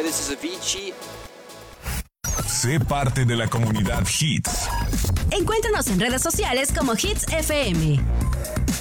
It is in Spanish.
this is Avicii. Sé parte de la comunidad Hits. Encuéntranos en redes sociales como Hits FM.